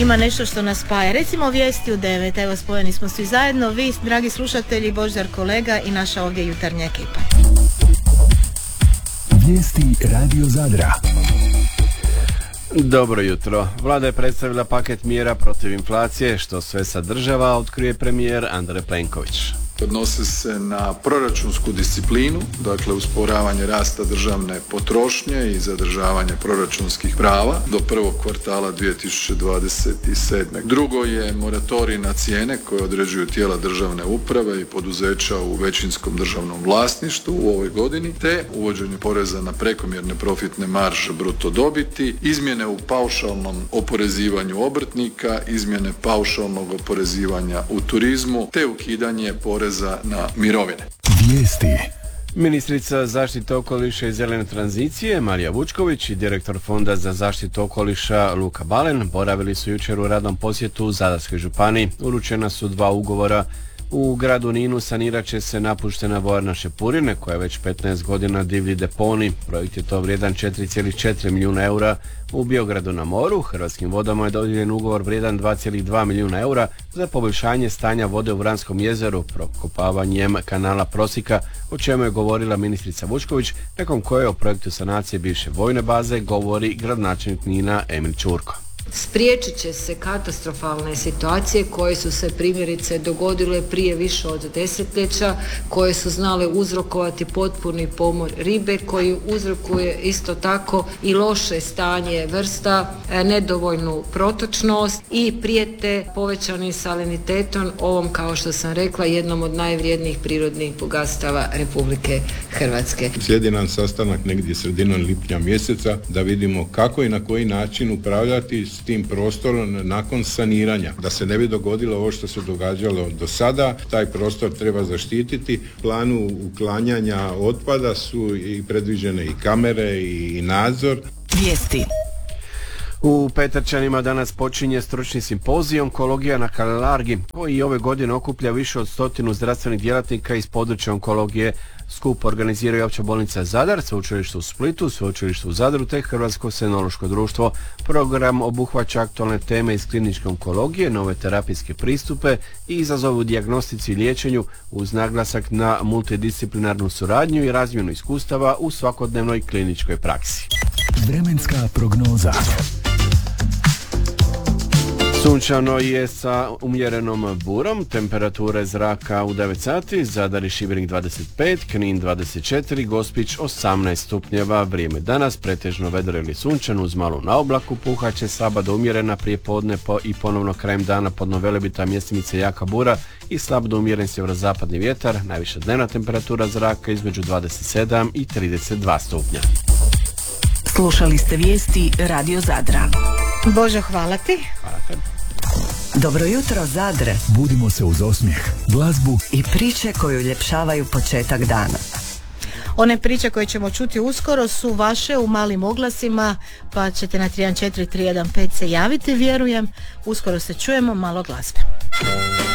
ima nešto što nas spaja. Recimo vijesti u 9, evo spojeni smo svi zajedno, vi, dragi slušatelji, Božidar kolega i naša ovdje jutarnja ekipa. Vijesti Radio Zadra. Dobro jutro. Vlada je predstavila paket mjera protiv inflacije, što sve sadržava, otkrije premijer Andrej Plenković. Odnose se na proračunsku disciplinu, dakle usporavanje rasta državne potrošnje i zadržavanje proračunskih prava do prvog kvartala 2027. Drugo je moratorij na cijene koje određuju tijela državne uprave i poduzeća u većinskom državnom vlasništvu u ovoj godini, te uvođenje poreza na prekomjerne profitne marže bruto dobiti, izmjene u paušalnom oporezivanju obrtnika, izmjene paušalnog oporezivanja u turizmu, te ukidanje poreza na mirovine. Vijesti. Ministrica zaštite okoliša i zelene tranzicije Marija Vučković i direktor Fonda za zaštitu okoliša Luka Balen boravili su jučer u radnom posjetu u Zadarskoj županiji. Uručena su 2 ugovora. U gradu Ninu sanirat će se napuštena vojarna Šepurine, koja je već 15 godina divlji deponij. Projekt je to vrijedan 4,4 milijuna eura. U Biogradu na moru Hrvatskim vodama je dodijeljen ugovor vrijedan 2,2 milijuna eura za poboljšanje stanja vode u Vranskom jezeru prokopavanjem kanala Prosika, o čemu je govorila ministrica Vučković, nakon koje o projektu sanacije bivše vojne baze govori gradonačelnik Nina Emil Ćurko. Spriječit će se katastrofalne situacije koje su se primjerice dogodile prije više od desetljeća, koje su znale uzrokovati potpuni pomor ribe, koji uzrokuje isto tako i loše stanje vrsta, nedovoljnu protočnost i prijete povećanim salinitetom ovom, kao što sam rekla, jednom od najvrijednijih prirodnih bogatstava Republike Hrvatske. Slijedi nam sastanak negdje sredinom lipnja mjeseca da vidimo kako i na koji način upravljati s tim prostorom nakon saniranja, da se ne bi dogodilo ovo što se događalo do sada. Taj prostor treba zaštititi. U planu uklanjanja otpada su i predviđene i kamere i nadzor. Vijesti. U Petrčanima danas počinje stručni simpozij onkologija na Kalerargi, koji ove godine okuplja više od 100 zdravstvenih djelatnika iz područja onkologije. Skup organiziraju Opća bolnica Zadar, Sveučilište u Splitu, Sveučilište u Zadru te Hrvatsko senološko društvo. Program obuhvaća aktualne teme iz kliničke onkologije, nove terapijske pristupe i izazove u dijagnostici i liječenju, uz naglasak na multidisciplinarnu suradnju i razmjenu iskustava u svakodnevnoj kliničkoj praksi. Vremenska prognoza. Sunčano je sa umjerenom burom, temperature zraka u 9 sati, Zadar i Šibenik 25, Knin 24, Gospić 18 stupnjeva, vrijeme danas pretežno vedro ili sunčano uz malu naoblaku, puhaće slaba do umjerena prije podne i ponovno krajem dana pod Velebita mjestimice jaka bura i slab do umjeren sjeverozapadni vjetar, najviša dnevna temperatura zraka između 27 i 32 stupnja. Slušali ste vijesti Radio Zadra. Bože, hvala ti. Hvala tebi. Dobro jutro, Zadre. Budimo se uz osmijeh, glazbu I priče koje uljepšavaju početak dana. One priče koje ćemo čuti uskoro su vaše u malim oglasima, pa ćete na 314 315 se javiti, vjerujem. Uskoro se čujemo, malo glazbe.